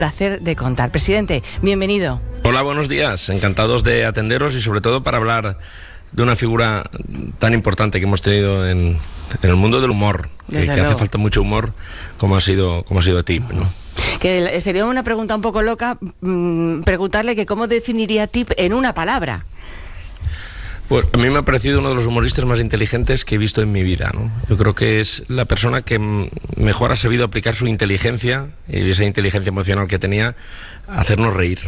placer de contar. Presidente, bienvenido. Hola, buenos días. Encantados de atenderos y sobre todo para hablar de una figura tan importante que hemos tenido en el mundo del humor, que hace falta mucho humor, como ha sido Tip, ¿no? Que sería una pregunta un poco loca, preguntarle que cómo definiría Tip en una palabra. Pues a mí me ha parecido uno de los humoristas más inteligentes que he visto en mi vida, ¿no? Yo creo que es la persona que mejor ha sabido aplicar su inteligencia y esa inteligencia emocional que tenía a hacernos reír.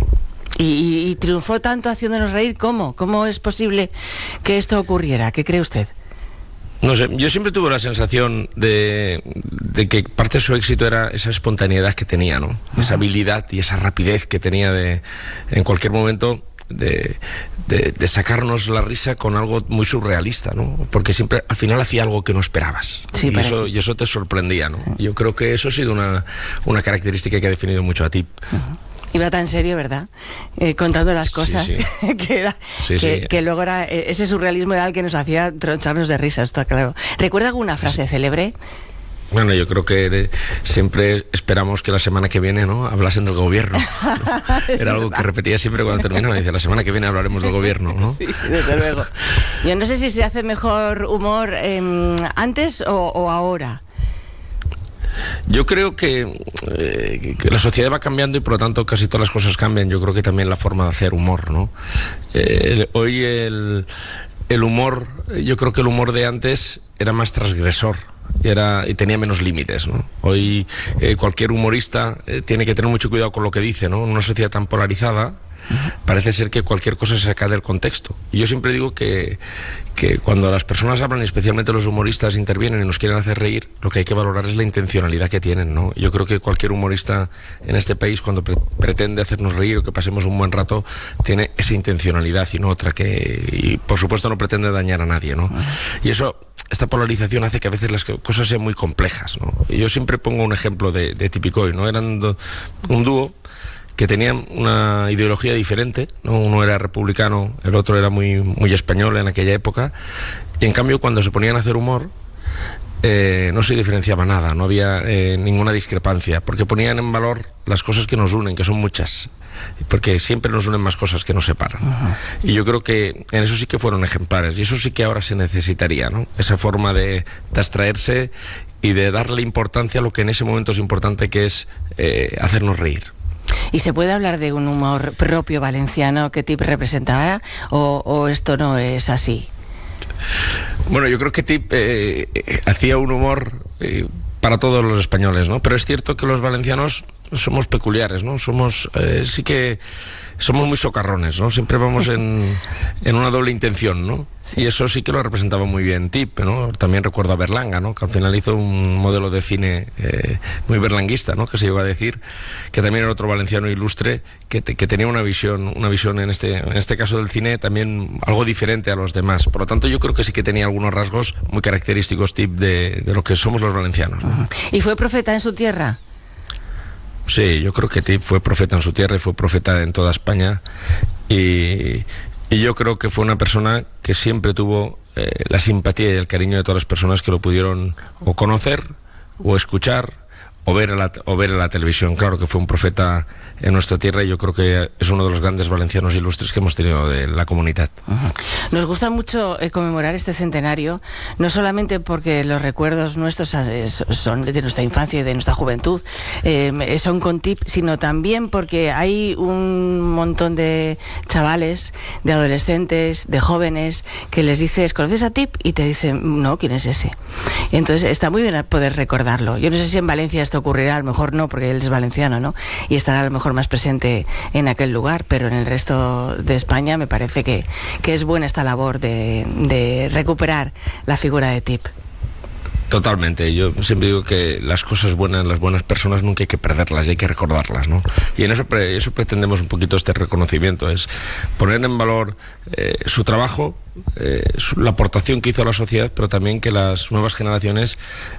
Y triunfó tanto haciéndonos reír. ¿Cómo es posible que esto ocurriera? ¿Qué cree usted? No sé, yo siempre tuve la sensación de que parte de su éxito era esa espontaneidad que tenía, ¿no? Esa habilidad y esa rapidez que tenía en cualquier momento de sacarnos la risa con algo muy surrealista, ¿no? Porque siempre al final hacía algo que no esperabas. Sí, y eso te sorprendía, ¿no? Yo creo que eso ha sido una característica que ha definido mucho a Tip. Iba tan serio, ¿verdad? Contando las cosas, sí. que luego era ese surrealismo era el que nos hacía troncharnos de risa, está claro. ¿Recuerda alguna frase célebre? Bueno, yo creo que siempre esperamos que la semana que viene, ¿no?, hablasen del gobierno, ¿no? Era algo que repetía siempre cuando terminaba. Dice, la semana que viene hablaremos del gobierno, ¿no? Sí, desde luego. Yo no sé si se hace mejor humor antes o ahora. Yo creo que la sociedad va cambiando y por lo tanto casi todas las cosas cambian. Yo creo que también la forma de hacer humor, ¿no? Hoy el humor, yo creo que el humor de antes era más transgresor y tenía menos límites, ¿no? Hoy cualquier humorista tiene que tener mucho cuidado con lo que dice, ¿no? En una sociedad tan polarizada parece ser que cualquier cosa se saca del contexto. Y yo siempre digo que cuando las personas hablan, y especialmente los humoristas intervienen y nos quieren hacer reír, lo que hay que valorar es la intencionalidad que tienen, ¿no? Yo creo que cualquier humorista en este país, cuando pretende hacernos reír o que pasemos un buen rato, tiene esa intencionalidad y no otra y por supuesto no pretende dañar a nadie, ¿no? Y esta polarización hace que a veces las cosas sean muy complejas, ¿no? Y yo siempre pongo un ejemplo de Tip y Coy, ¿no? Eran un dúo que tenían una ideología diferente, ¿no? Uno era republicano, el otro era muy español en aquella época, y en cambio cuando se ponían a hacer humor no se diferenciaba nada, no había ninguna discrepancia, porque ponían en valor las cosas que nos unen, que son muchas, porque siempre nos unen más cosas que nos separan. Y yo creo que en eso sí que fueron ejemplares, y eso sí que ahora se necesitaría, ¿no? Esa forma de abstraerse y de darle importancia a lo que en ese momento es importante, que es hacernos reír. ¿Y se puede hablar de un humor propio valenciano que Tip representara o esto no es así? Bueno, yo creo que Tip hacía un humor para todos los españoles, ¿no? Pero es cierto que los valencianos somos peculiares, ¿no? Sí que somos muy socarrones, ¿no? Siempre vamos en una doble intención, ¿no? Sí. Y eso sí que lo representaba muy bien Tip, ¿no? También recuerdo a Berlanga, ¿no? Que al final hizo un modelo de cine muy berlanguista, ¿no? Que se llegó a decir, que también era otro valenciano ilustre que tenía una visión en este caso del cine también algo diferente a los demás. Por lo tanto, yo creo que sí que tenía algunos rasgos muy característicos Tip de lo que somos los valencianos, ¿no? ¿Y fue profeta en su tierra? Sí, yo creo que Tip fue profeta en su tierra y fue profeta en toda España, y yo creo que fue una persona que siempre tuvo la simpatía y el cariño de todas las personas que lo pudieron o conocer o escuchar o ver en la televisión. Claro que fue un profeta en nuestra tierra y yo creo que es uno de los grandes valencianos ilustres que hemos tenido de la comunidad. Nos gusta mucho conmemorar este centenario, no solamente porque los recuerdos nuestros son de nuestra infancia y de nuestra juventud, son con Tip, sino también porque hay un montón de chavales, de adolescentes, de jóvenes, que les dices, ¿conoces a Tip? Y te dicen, no, ¿quién es ese? Y entonces está muy bien poder recordarlo. Yo no sé si en Valencia esto ocurrirá, a lo mejor no, porque él es valenciano, ¿no? Y estará a lo mejor más presente en aquel lugar, pero en el resto de España me parece que es buena esta labor de recuperar la figura de Tip. Totalmente, yo siempre digo que las cosas buenas, las buenas personas nunca hay que perderlas, hay que recordarlas, ¿no? Y en eso pretendemos un poquito este reconocimiento, es poner en valor su trabajo, la aportación que hizo a la sociedad, pero también que las nuevas generaciones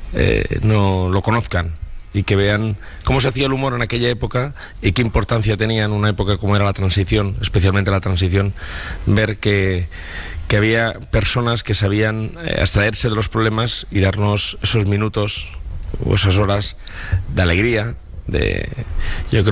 no lo conozcan y que vean cómo se hacía el humor en aquella época y qué importancia tenía en una época como era la transición, especialmente la transición, ver que había personas que sabían abstraerse de los problemas y darnos esos minutos o esas horas de alegría Yo creo